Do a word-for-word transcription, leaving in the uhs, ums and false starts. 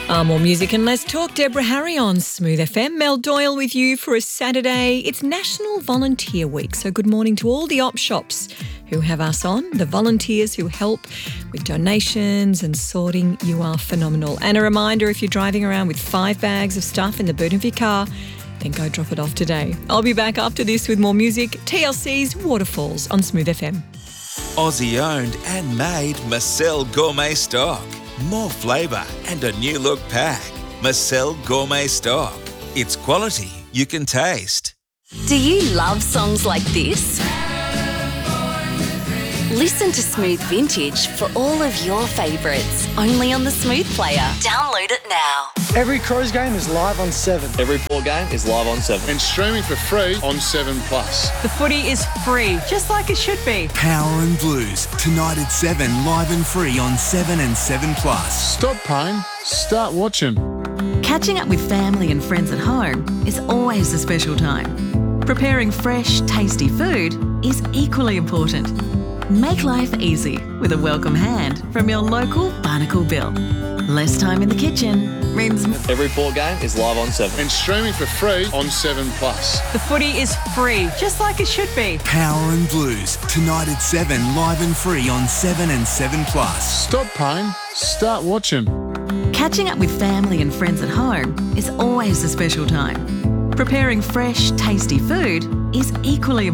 Uh, more music and less talk. Deborah Harry on Smooth F M. Mel Doyle with you for a Saturday. It's National Volunteer Week, so good morning to all the op shops who have us on, the volunteers who help with donations and sorting. You are phenomenal. And a reminder, if you're driving around with five bags of stuff in the boot of your car, then go drop it off today. I'll be back after this with more music. T L C's Waterfalls on Smooth F M. Aussie owned and made Marcel Gourmet Stock. More flavour and a new look pack. Marcel Gourmet Stock. It's quality you can taste. Do you love songs like this? Listen to Smooth Vintage for all of your favourites, only on the Smooth player. Download it now. Every Crows game is live on seven. Every Port game is live on seven. And streaming for free on seven plus. The footy is free, just like it should be. Power and Blues, tonight at seven, live and free on seven and seven plus. Stop paying, start watching. Catching up with family and friends at home is always a special time. Preparing fresh, tasty food is equally important. Make life easy with a welcome hand from your local Barnacle Bill. Less time in the kitchen means... Every Port game is live on seven. And streaming for free on seven plus. The footy is free, just like it should be. Power and Blues, tonight at seven, live and free on seven and seven plus. Stop paying, start watching. Catching up with family and friends at home is always a special time. Preparing fresh, tasty food is equally important.